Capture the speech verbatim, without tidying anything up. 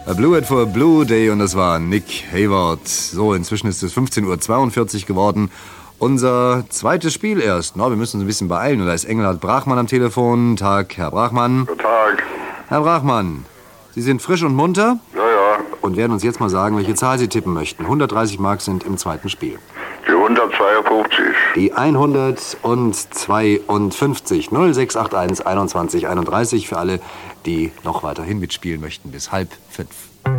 A Blue It for a Blue Day und das war Nick Hayward. So, inzwischen ist es fünfzehn Uhr zweiundvierzig geworden. Unser zweites Spiel erst. No, wir müssen uns ein bisschen beeilen. Und da ist Engelhard Brachmann am Telefon. Tag, Herr Brachmann. Guten Tag. Herr Brachmann, Sie sind frisch und munter? Ja, ja. Und werden uns jetzt mal sagen, welche Zahl Sie tippen möchten. hundertdreißig Mark sind im zweiten Spiel. Die hundertzweiundfünfzig. Die hundertzweiundfünfzig. null sechs acht eins einundzwanzig einunddreißig für alle, die noch weiterhin mitspielen möchten bis halb fünf.